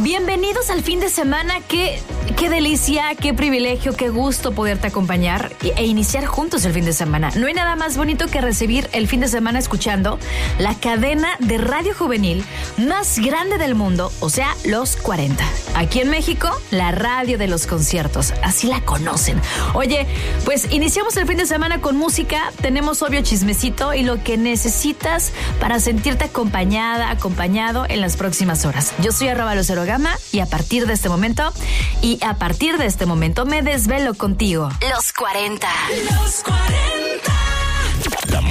Bienvenidos al fin de semana. Qué delicia, qué privilegio, qué gusto poderte acompañar e iniciar juntos el fin de semana. No hay nada más bonito que recibir el fin de semana escuchando la cadena de radio juvenil más grande del mundo, o sea, Los 40. Aquí en México, la radio de los conciertos, así la conocen. Oye, pues iniciamos el fin de semana con música, tenemos obvio chismecito y lo que necesitas para sentirte acompañada, acompañado en las próximas horas. Yo soy @LuceroGama y a partir de este momento me desvelo contigo. Los 40. Los 40.